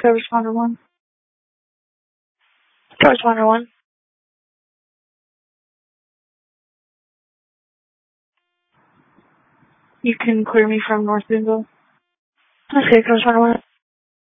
Co-responder 1. Co-responder 1. You can clear me from North Boonville. Okay, Co-responder 1.